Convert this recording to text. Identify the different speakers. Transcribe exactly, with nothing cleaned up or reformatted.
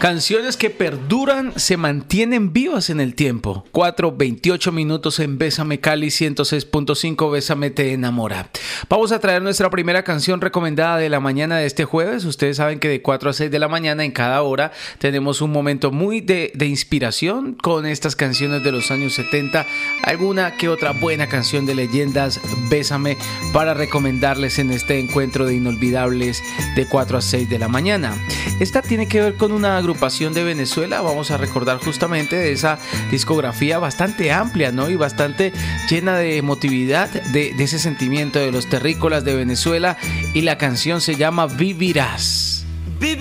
Speaker 1: Canciones que perduran, se mantienen vivas en el tiempo. cuatro veintiocho minutos en Bésame Cali ciento seis punto cinco, Bésame te enamora. Vamos a traer nuestra primera canción recomendada de la mañana de este jueves. Ustedes saben que de cuatro a seis de la mañana en cada hora tenemos un momento muy de, de inspiración con estas canciones de los años setenta. Alguna que otra buena canción de leyendas Bésame para recomendarles en este encuentro de inolvidables de cuatro a seis de la mañana. Esta tiene que ver con una agrupación de Venezuela. Vamos a recordar justamente de esa discografía bastante amplia, ¿no? Y bastante llena de emotividad, de, de ese sentimiento de los terrícolas de Venezuela, y la canción se llama Vivirás.